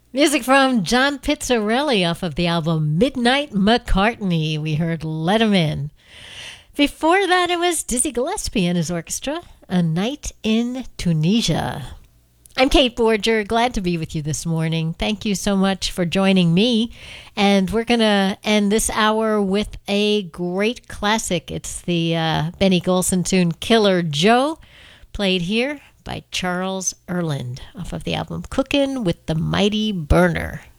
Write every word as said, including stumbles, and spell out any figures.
Music from John Pizzarelli off of the album Midnight McCartney. We heard Let 'Em In. Before that, it was Dizzy Gillespie and his orchestra, A Night in Tunisia. I'm Kate Borger, glad to be with you this morning. Thank you so much for joining me. And we're going to end this hour with a great classic. It's the uh, Benny Golson tune Killer Joe, played here by Charles Erland off of the album Cookin' with the Mighty Burner.